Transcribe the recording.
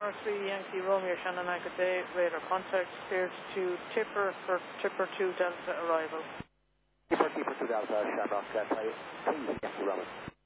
Connor 3 Yankee Romeo Shannon Day, radar contact, cleared to Tipper for Tipper 2 Delta arrival. Tipper 2 Delta, Shamrock, please, Yankee Romeo.